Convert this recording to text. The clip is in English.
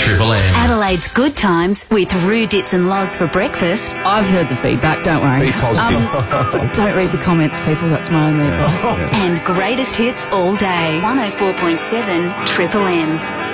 Triple M. Adelaide's Good Times with Roo, Dits and Loz for breakfast. I've heard the feedback, don't worry. Be positive. Don't read the comments, people, that's my only advice. And greatest hits all day. 104.7 Triple M.